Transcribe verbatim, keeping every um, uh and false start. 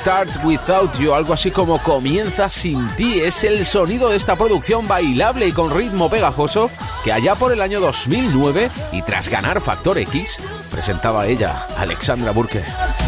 Start Without You, algo así como Comienza sin ti. Es el sonido de esta producción bailable y con ritmo pegajoso que allá por el año dos mil nueve y tras ganar Factor X presentaba ella, Alexandra Burke.